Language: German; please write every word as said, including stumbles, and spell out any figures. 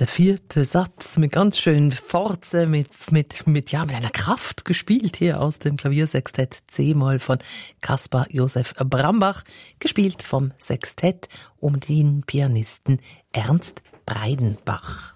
Der vierte Satz mit ganz schön Forze, mit, mit, mit, ja, mit einer Kraft gespielt hier aus dem Klaviersextett C-Moll von Caspar Josef Brambach, gespielt vom Sextett um den Pianisten Ernst Breidenbach.